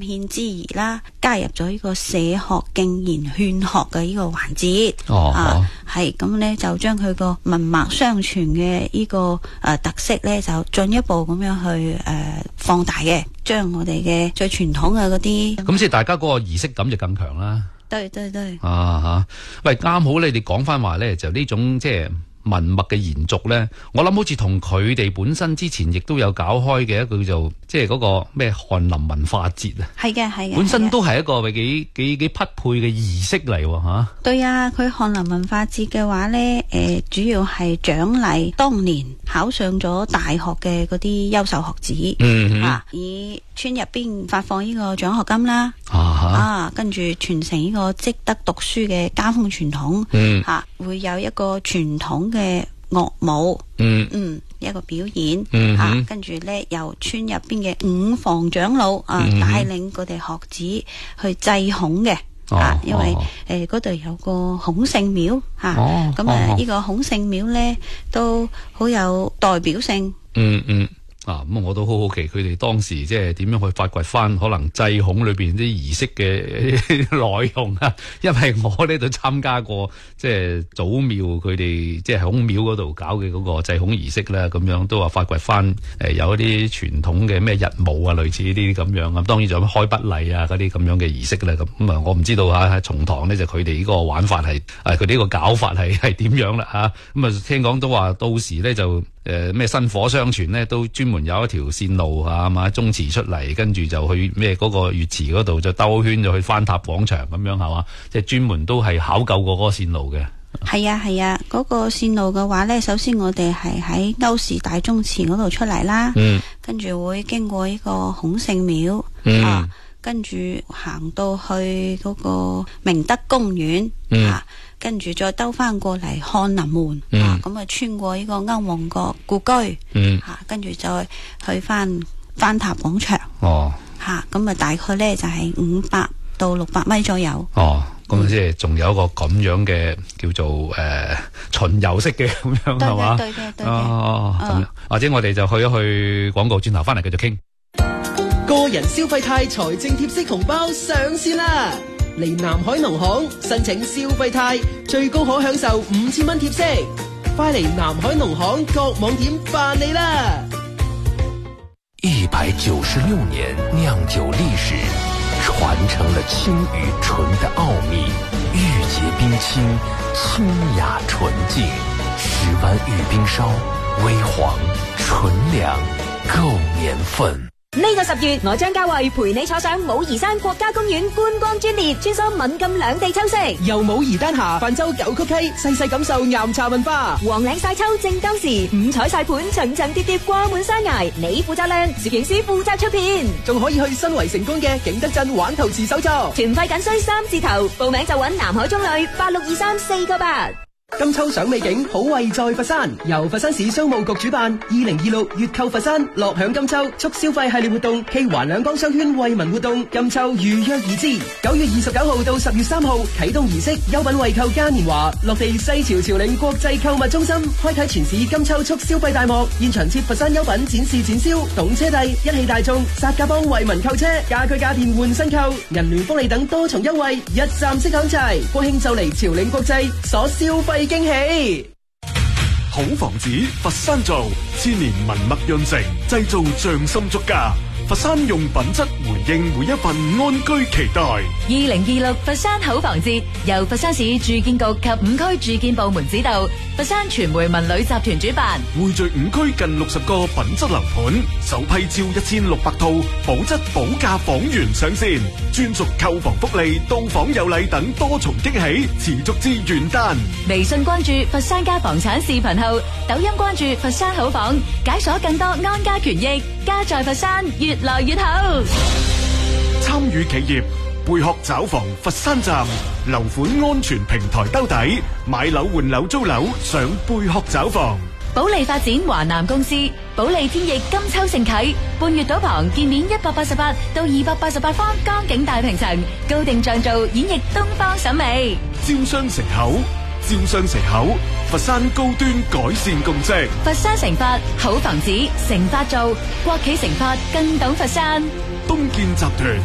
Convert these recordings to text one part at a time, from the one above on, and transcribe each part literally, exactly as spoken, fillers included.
獻之宜啦，加入咗呢個社學敬言勸學嘅呢個環節。 哦， 啊，係咁咧，就將佢個文脈相傳嘅呢個誒、呃、特色咧，就進一步咁樣去誒、呃、放大嘅，將我哋嘅最傳統嘅嗰啲， 咁即係大家嗰個儀式感就更強啦。 對對對。 啊吓，喂，啱好你哋講翻話咧，就呢種即係文脈嘅延續咧，我諗好似同佢哋本身之前亦都有搞開嘅一個叫做即係嗰個咩翰林文化節啊， 係嘅係嘅， 本身都係一個幾幾幾匹配嘅儀式嚟喎吓。 對啊，佢翰林文化節嘅話咧，誒、呃、主要係獎勵當年考上咗大學嘅嗰啲優秀學子， 嗯啊，以村入邊發放呢個獎學金啦， 啊， 啊，跟住傳承呢個積德讀書嘅家風傳統， 嗯， 吓、啊、會有一個傳統嘅樂舞， 嗯嗯，一個表演， 嗯啊，跟住咧由村入邊嘅五房長老啊、 嗯、 帶領佢哋學子去祭孔嘅。 哦、 啊，因為哦誒嗰度有個孔聖廟吓， 哦咁啊哦呢個孔聖廟咧都好有代表性。 嗯嗯。啊，咁我都好好奇佢哋當時即係點樣去發掘翻可能祭孔裏邊啲儀式嘅內容啊？因為我呢度參加過即係祖廟佢哋即係喺孔廟嗰度搞嘅嗰個祭孔儀式啦，咁樣都話發掘翻誒有一啲傳統嘅咩日舞啊，類似呢啲咁樣咁。當然仲有開筆禮啊嗰啲咁樣嘅儀式啦。咁咁啊，我唔知道嚇喺重堂呢，就佢哋呢個玩法係誒佢哋呢個搞法係係點樣啦嚇。咁啊聽講都話到時呢就。誒咩薪火相傳咧，都專門有一條線路嚇嘛，宗祠出嚟，跟住就去咩嗰個月池嗰度就兜圈就去翻塔廣場咁樣係嘛，即係專門都係考究過嗰個線路嘅。 係啊係啊，嗰、嗰個線路嘅話咧，首先我哋係喺歐氏大宗祠嗰度出嚟啦， 嗯， 跟住會經過呢個孔聖廟， 嗯， 啊，跟住行到去嗰個明德公園， 嗯， 啊。跟住再兜翻過嚟翰林門， 嗯、 啊，咁啊穿過呢個歐王閣故居， 嗯， 吓、啊，跟住再去翻翻塔廣場， 哦， 吓，咁啊大概咧就係五百到六百米左右。 哦，咁即係仲有一個咁樣嘅叫做誒、呃、巡遊式嘅咁樣係嘛？ 對嘅對嘅對嘅。 哦，咁、嗯、或者我哋就去一去廣告，轉頭翻嚟繼續傾。 個人消費貸財政貼息紅包上線啦！嚟南海農行申請消費貸，最高可享受五千蚊貼息，快嚟南海農行各網點辦理啦！ 一百九十六年釀酒歷史，傳承了清與純的奧秘，御潔冰清，清雅純淨，十灣御冰燒，微黃純糧，夠年份。 呢個十月，我張家慧陪你坐上武夷山國家公園觀光專列，穿梭閩贛兩地秋色， 由武夷丹霞泛舟九曲溪，細細感受岩茶文化。 黃嶺晒秋正當時，五彩晒盤層層疊疊掛滿山崖，你負責靚，攝影師負責出片， 仲可以去新圍成功嘅景德鎮玩陶瓷手作。 團費僅需三字頭，報名就揾南海中旅八六二三四個八。 金秋賞美景，好惠在佛山。由佛山市商務局主辦，二零二六粵購佛山，樂享金秋促消費系列活動暨環兩江商圈惠民活動，金秋如約而至。九月二十九號到十月三號啟動儀式，優品惠購嘉年華落地西樵朝嶺國際購物中心，開啟全市金秋促消費大幕。現場設佛山優品展示展銷，懂車帝一汽大眾薩價幫惠民購車，家居家電換新購，銀聯福利等多重優惠，一站式享齊。國慶就嚟朝嶺國際，所消費驚喜。 好房子佛山造，千年文脈潤成，製造匠心足家。佛山用品質回應每一份安居期待。 二零二六佛山好房節由佛山市住建局及五區住建部門指導，佛山傳媒文旅集團主辦， 匯聚五區近六十個品質樓盤，首批超一千六百套保質保價房源上線，專屬購房福利、到訪有禮等多重驚喜，持續至元旦。 微信關注佛山家房產視頻號，抖音關注佛山好房，解鎖更多安家權益，家在佛山越來越好。 參與企業貝殼找房佛山站樓款安全平台兜底，買樓換樓租樓上貝殼找房。 保利發展華南公司，保利天翼金秋盛啟，半月島旁建面一百八十八到二百八十八方江景大平層，高定像造演繹東方審美。 招商城口，招商城口，佛山高端改善共識。 佛山成發好房子，成發造，國企成發更懂佛山。 東建集團。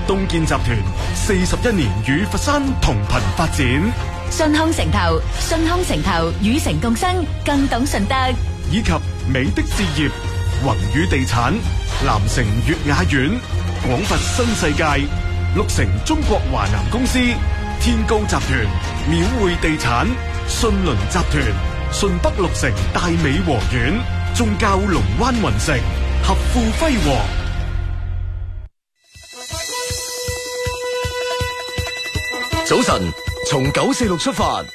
東建集團四十一年與佛山同頻發展， 信康城投，信康城投與城共生，更懂順德。 以及美的置業、宏宇地產、南城粵雅苑、廣佛新世界、綠城中國華南公司、天高集團、廟匯地產、信倫集團、順北綠城大美和苑、宗教龍灣雲城、合富輝煌。 早晨，從九四六出發。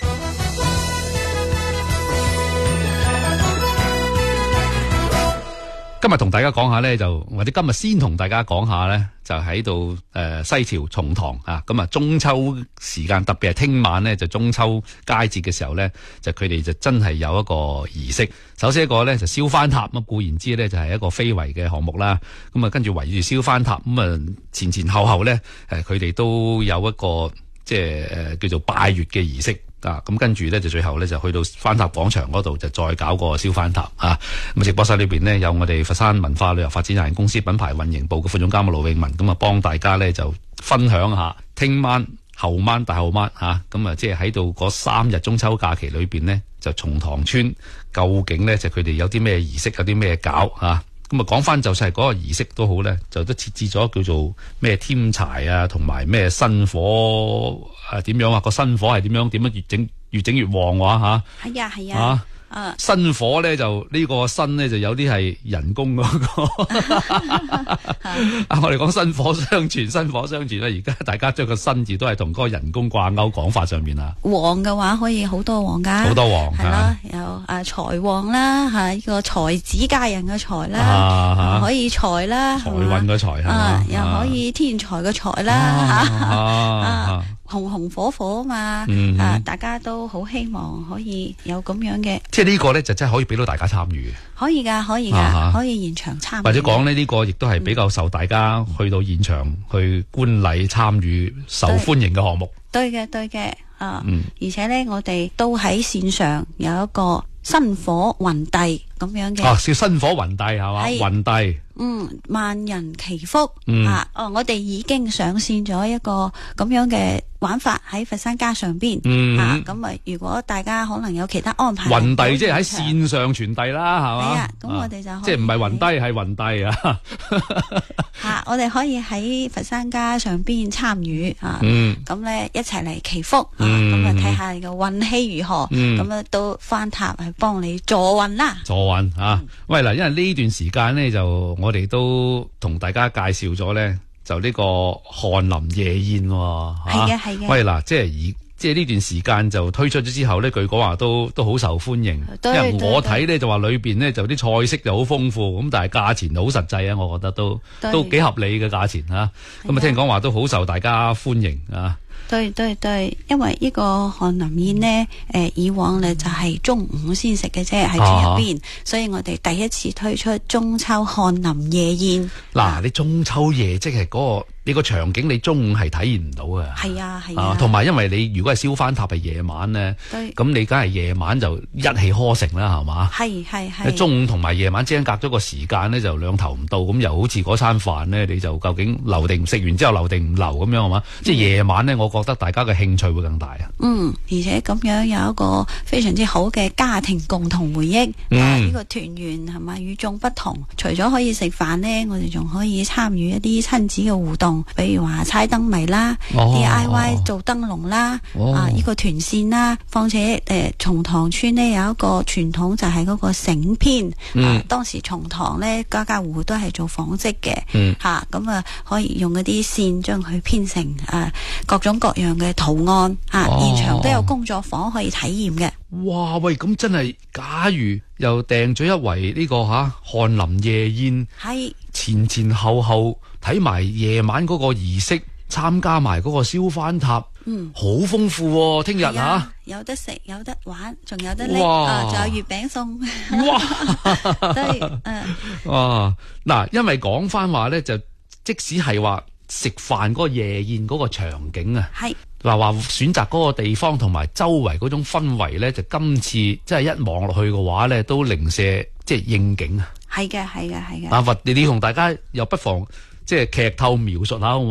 今日同大家講下咧，就或者今日先同大家講下咧，就喺度誒西樵松塘啊，咁啊中秋時間，特別係聽晚咧，就中秋佳節嘅時候咧，就佢哋就真係有一個儀式。首先一個咧就燒番塔，咁固然之咧就係一個非遺嘅項目啦。咁啊跟住圍住燒番塔，咁啊前前後後咧誒佢哋都有一個即係誒叫做拜月嘅儀式。啊，咁跟住咧就最後咧就去到番塔廣場嗰度就再搞個燒番塔啊！咁直播室裏邊呢，有我哋佛山文化旅遊發展有限公司品牌運營部嘅副總監盧永文，咁啊幫大家咧就分享下聽晚、後晚、大後晚嚇，咁啊即係喺度嗰三日中秋假期裏邊呢，就松塘村究竟咧就佢哋有啲咩儀式，有啲咩搞啊？咁啊講翻就係嗰個儀式都好咧，就都設置咗叫做咩添柴啊，同埋咩新火啊點樣啊？個新火係點樣？點樣越整越整越旺嘅話嚇？ 係啊係啊。啊、 新火咧就呢、呢個新咧就有啲係人工嗰、嗰個，啊我哋講薪火相傳，薪火相傳啦。而家大家將個新字都係同嗰個人工掛鈎講法上面啊。 旺嘅話可以好多旺噶， 好多旺係啦，有啊財旺啦，吓、啊、呢、這個才子佳人嘅財啦，啊啊、可以財啦， 財運嘅財啊，又可以天才嘅財啦，吓。紅紅火火啊嘛，嗯、啊大家都好希望可以有咁樣嘅， 即係呢個咧就真係可以俾到大家參與， 可以噶，可以噶，啊、可以現場參與， 或者講呢呢個亦都係比較受大家去到現場去觀禮參與受歡迎嘅項目。 對嘅，對嘅，啊，嗯、而且咧我哋都喺線上有一個新火雲帝咁樣嘅， 啊叫新火雲帝係嘛，雲帝。 嗯，萬人祈福、 嗯、 啊！哦，我哋已經上線咗一個咁樣嘅玩法喺佛山街上邊、嗯、啊！咁啊，如果大家可能有其他安排， 雲帝即係喺線上傳遞啦，係嘛？ 係啊，咁我哋就可以、啊、 即係唔係雲帝係雲帝啊！ 吓、啊，我哋可以喺佛山街上邊參與啊！咁咧、嗯、一齊嚟祈福，咁啊睇下你嘅運氣如何，咁啊、嗯、都翻塔係幫你助運啦， 助運啊！嗯、喂嗱，因為呢段時間咧就。我哋都同大家介紹咗咧，就呢個翰林夜宴喎， 係嘅係嘅。 喂嗱，即係而即係呢段時間就推出咗之後咧，據講話都都好受歡迎。 對因為我睇咧就話裏邊咧就啲菜式就好豐富，咁但係價錢就好實際啊，我覺得都都幾合理嘅價錢嚇。咁啊聽講話都好受大家歡迎啊。 對對對，因為呢個翰林宴呢，誒、呃、以往咧就係中午先食嘅啫，喺村入邊，啊、所以我哋第一次推出中秋翰林夜宴。嗱、 啊，你中秋夜即係嗰、嗰個。你個場景你中午係體驗唔到嘅， 係啊係啊， 同埋、啊、因為你如果係燒番塔係夜晚咧，咁對你梗係夜晚就一氣呵成啦，係嘛？係係係。中午同埋夜晚之間隔咗個時間咧，就兩頭唔到，咁又好似嗰餐飯咧，你就究竟留定食完之後留定唔留咁樣係嘛？嗯、即係夜晚咧，我覺得大家嘅興趣會更大啊。 嗯，而且咁樣有一個非常之好嘅家庭共同回憶，嗯、啊呢、呢個團圓係咪與眾不同？除咗可以食飯咧，我哋仲可以參與一啲親子嘅互動。比如話猜燈謎啦、哦、D I Y 做燈籠啦，哦、啊呢、這個團扇啦，況且誒松塘村呢有一個傳統就係嗰個繩編，嗯、啊當時松塘呢家家戶戶都係做紡織嘅，吓咁、嗯、啊可以用嗰啲線將佢編成誒、啊、各種各樣嘅圖案，啊、哦、現場都有工作坊可以體驗嘅。 哇喂，咁真係，假如又訂咗一圍呢、這個吓翰林夜宴，係是前前後後睇埋夜晚嗰個儀式，參加埋嗰個燒番塔，嗯，好豐富喎！聽日吓有得食，有得玩，仲有得拎，啊，仲有月餅送，哇！對，誒， 哇！嗱，因為講翻話咧，就即使係話食飯嗰個夜宴嗰個場景啊，係。嗱，話選擇嗰個地方同埋周圍嗰種氛圍咧，就今次即係一望落去嘅話咧，都零舍即係應景啊！ 係嘅，係嘅，係嘅。 啊，或你你同大家又不妨即係劇透描述下。